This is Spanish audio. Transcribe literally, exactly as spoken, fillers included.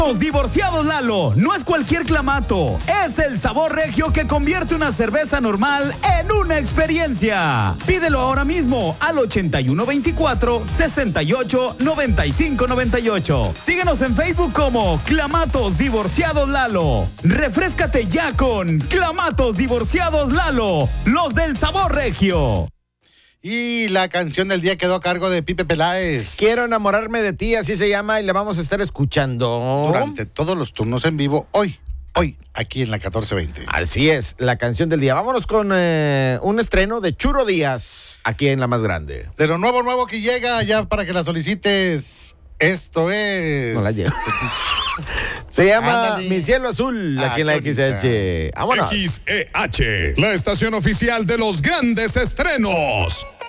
Los divorciados Lalo, no es cualquier clamato, es el sabor regio que convierte una cerveza normal en una experiencia. Pídelo ahora mismo al ochenta y uno veinticuatro, sesenta y ocho, noventa y cinco noventa y ocho. Síguenos en Facebook como Clamatos Divorciados Lalo. Refréscate ya con Clamatos Divorciados Lalo, los del sabor regio. Y la canción del día quedó a cargo de Pipe Peláez. Quiero enamorarme de ti, así se llama, y la vamos a estar escuchando durante todos los turnos en vivo, hoy, hoy, aquí en la catorce veinte. Así es, la canción del día. Vámonos con eh, un estreno de Churo Díaz, aquí en La Más Grande. De lo nuevo, nuevo que llega, ya para que la solicites. Esto es... No la llevo. Se llama Ándale. Mi Cielo Azul, Ah, aquí en la qué X H. Vámonos. X E H, la estación oficial de los grandes estrenos.